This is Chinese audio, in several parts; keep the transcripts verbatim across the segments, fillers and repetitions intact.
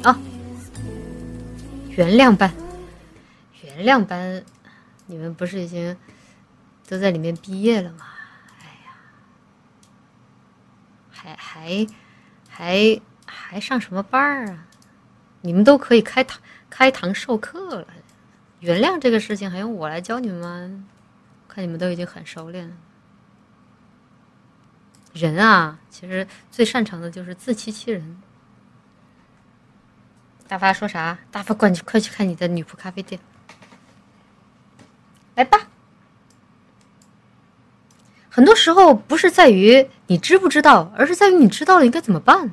啊，原谅班，原谅班，你们不是已经都在里面毕业了吗？哎呀，还还还还上什么班啊？你们都可以开堂开堂授课了。原谅这个事情还用我来教你们吗？看你们都已经很熟练了。人啊，其实最擅长的就是自欺欺人。大发说啥？大发，快去快去看你的女仆咖啡店，来吧。很多时候不是在于你知不知道，而是在于你知道了应该怎么办。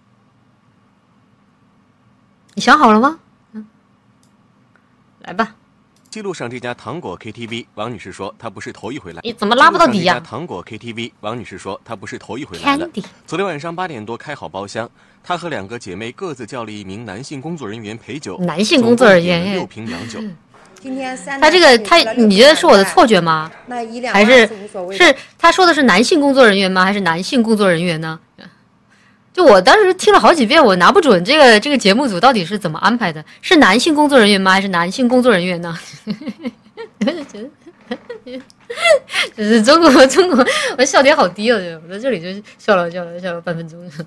你想好了吗？嗯，来吧。 记录上这家糖果 K T V， 王女士说她不是头一回来。 你怎么拉不到底呀、啊？ 糖果 K T V， 王女士说她不是头一回来了。昨天晚上八点多开好包厢，她和两个姐妹各自叫了一名男性工作人员陪酒。 男性工作人员六瓶洋酒。 今天三他这个他，你觉得是我的错觉吗？ 那一两还是是他说的是男性工作人员吗？还是男性工作人员呢？就我当时听了好几遍，我拿不准这个这个节目组到底是怎么安排的，是男性工作人员吗？还是男性工作人员呢？就是中国中国，我笑点好低哦！我在这里就笑了笑了笑了半分钟。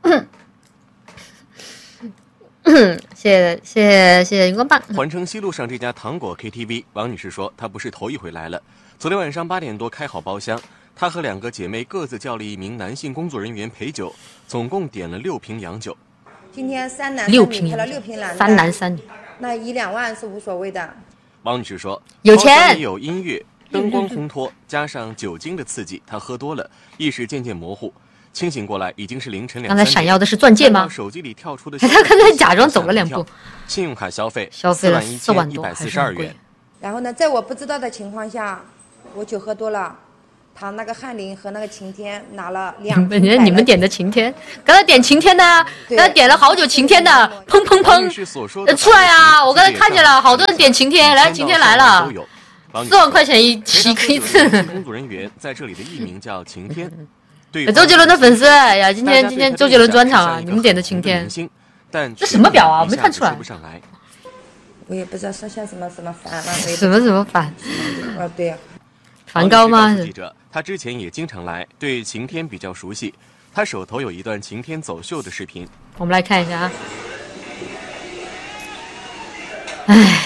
谢谢谢谢谢谢荧光棒。 环城西路上这家糖果 K T V， 王女士说她不是头一回来了。昨天晚上八点多开好包厢，她和两个姐妹各自叫了一名男性工作人员陪酒，总共点了六瓶洋酒。 今天三男六瓶开了六瓶蓝， 三男三女， 那一两万是无所谓的。 王女士说有钱， 有音乐，灯光烘托，加上酒精的刺激，她喝多了，意识渐渐模糊。清醒过来已经是凌晨两三点。 刚才闪耀的是钻戒吗？ 手机里跳出的， 他刚才假装走了两步。 信用卡消费消费了四万一百四十二元。 然后呢，在我不知道的情况下，我酒喝多了，他那个翰林和那个晴天拿了两瓶。 人你们点的晴天，刚才点晴天的，刚才点了好久晴天的，砰砰砰，出来啊！我刚才看见了，好多人点晴天，来晴天来了，四万块钱一一一次。 工作人员在这里的艺名叫晴天。 周杰伦的粉丝呀，今天今天周杰伦专场啊，你们点的晴天，这什么表啊？我没看出来。 我也不知道说些什么什么梵了。 什么什么梵？ 啊，对呀。 梵高吗？ 记者，他之前也经常来，对晴天比较熟悉。他手头有一段晴天走秀的视频， 我们来看一下啊。唉。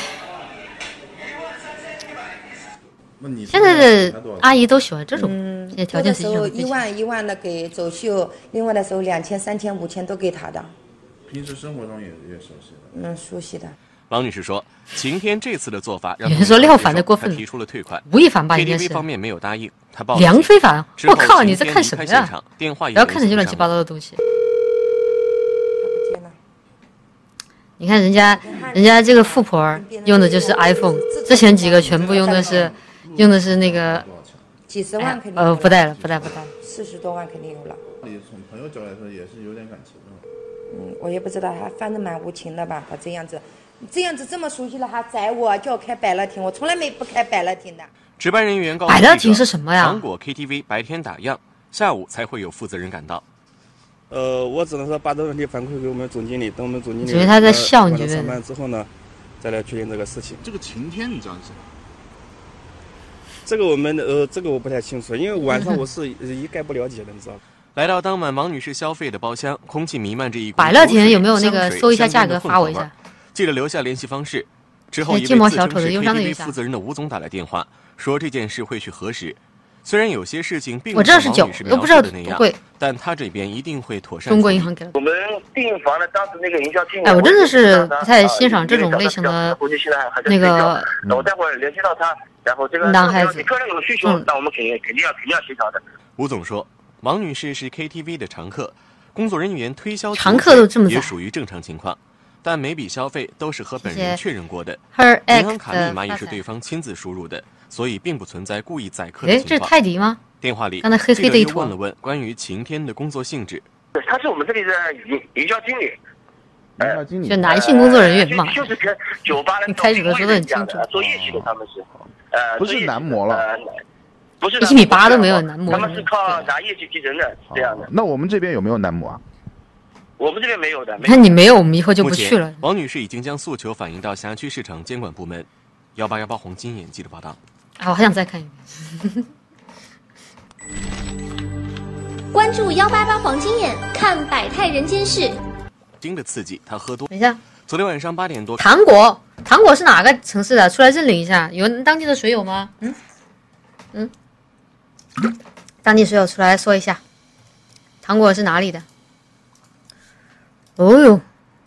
现在的阿姨都喜欢这种，嗯，现在条件实际上一万一万的给走秀，另外的时候两千、三千、五千都给他的。 平时生活中也也熟悉的。 嗯，熟悉的。 王女士说，晴天这次的做法让有人说廖凡的过分， 提出了退款， 吴亦凡吧应该是。 K T V 方面没有答应，他报梁非凡，我靠，你在看什么呀？ 电话不要看这些乱七八糟的东西。你看人家，人家这个富婆用的就是 iPhone， 之前几个全部用的是。用的是那个几十万肯定、 哎、呃不带了不带不带了， 四十多万肯定有了。 你从朋友角度来说也是有点感情的。 嗯，我也不知道，他反正蛮无情的吧，他这样子，这样子这么熟悉了，还宰我叫开百乐亭，我从来没不开百乐亭的。 值班人员告诉百乐亭是什么呀？ 糖果 K T V 白天打烊，下午才会有负责人赶到。 呃，我只能说把这个问题反馈给我们总经理，等我们总经理觉得他在笑你， 上班之后呢，再来确定这个事情。 这个晴天你知道是什么？ 这个我们呃，这个我不太清楚，因为晚上我是一概不了解的，你知道。 来到当晚王女士消费的包厢，空气弥漫着一股百乐亭有没有那个搜一下价格发我一下？ 记者留下联系方式，之后一位自称是 K T V 负责人的吴总打来电话，说这件事会去核实。虽然有些事情并不像王女士描述的那样，但他这边一定会妥善。 中国银行给了我们订房的当时那个营销经理， 哎，我真的是不太欣赏这种类型的那个。 我待会儿联系到他。然后这个男孩子， 你个人有需求，那我们肯定肯定要肯定要协调的。 吴总说，王女士是 K T V 的常客，工作人员推销常客都这么也属于正常情况，但每笔消费都是和本人确认过的， 银行卡密码也是对方亲自输入的，所以并不存在故意宰客的情况。 哎，这是泰迪吗？ 电话里， 刚才黑黑的一坨。 问了问关于晴天的工作性质， 他是我们这里的营营销经理。 营销经理， 就男性工作人员嘛， 就是跟酒吧的开始的时候都很清楚， 做业绩的他们是。呃， 不是男模了， 呃、不是一米八都没有男模， 他们是靠拿业绩提成的，是这样的。 那我们这边有没有男模啊？ 我我们这边没有的。 那你没有，我们以后就不去了。 王女士已经将诉求反映到辖区市场监管部门。幺八幺八黄金眼记者报道。 啊，我还想再看一遍。 关注幺八八黄金眼，看百态人间事。 盯着刺激，他喝多。 等一下， 昨天晚上八点多。 糖果，糖果是哪个城市的？出来认领一下，有当地的水友吗？嗯嗯，当地水友出来说一下，糖果是哪里的？哦呦，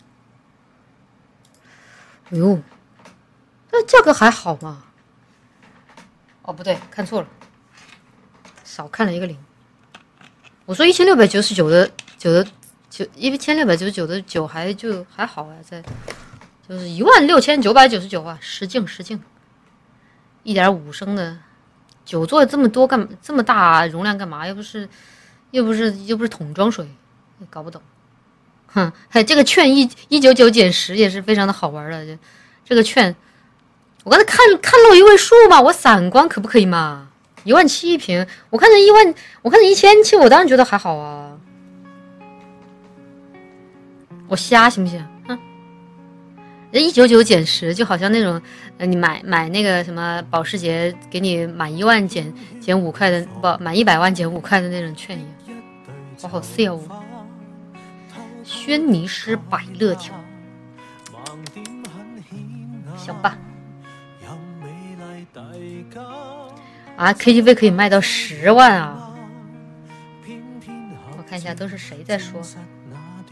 哎呦，那价格还好吗？哦，不对，看错了，少看了一个零。我说一千六百九十九的九的九一千六百九十九的酒还就还好啊，在就是一万六千九百九十九啊，十净十净，一点五升的酒做这么多干这么大容量干嘛？又不是又不是又不是桶装水，搞不懂。哼，还这个券一一九九减十也是非常的好玩的，这这个券，我刚才看看漏一位数嘛，我散光可不可以嘛？一万七一瓶，我看着一万，我看着一千七，我当然觉得还好啊。我瞎行不行？哼，这一九九减十，就好像那种，呃，你买买那个什么保时捷，给你满一万减减五块的，不满一百万减五块的那种券一样，好好笑哦。轩尼诗百乐条，行吧。啊 ，K T V 可以卖到十万啊！我看一下都是谁在说。